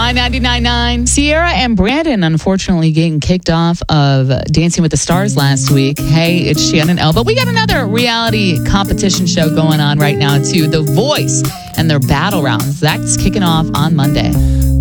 My 99.9. Sierra and Brandon, unfortunately, getting kicked off of Dancing with the Stars last week. Hey, it's Shannon L. But we got another reality competition show going on right now, too. The Voice and their battle rounds. That's kicking off on Monday.